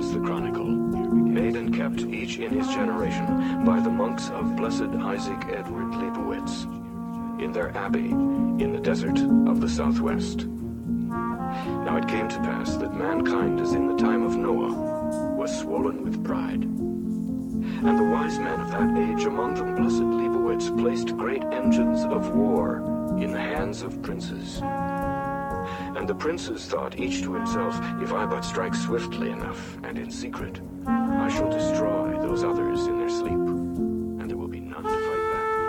is the chronicle, made and kept each in his generation by the monks of Blessed Isaac Edward Leibowitz, in their abbey in the desert of the southwest. Now it came to pass that mankind, as in the time of Noah, was swollen with pride. And the wise men of that age, among them Blessed Leibowitz, placed great engines of war in the hands of princes. And the princes thought each to himself, if I but strike swiftly enough and in secret, I shall destroy those others in their sleep.